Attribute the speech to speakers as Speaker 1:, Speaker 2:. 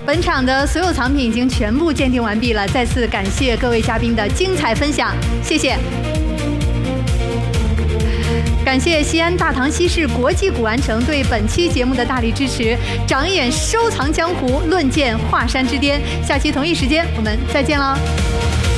Speaker 1: 本场的所有藏品已经全部鉴定完毕了，再次感谢各位嘉宾的精彩分享，谢谢。感谢西安大唐西市国际古玩城对本期节目的大力支持，长眼收藏江湖，论剑华山之巅。下期同一时间我们再见喽。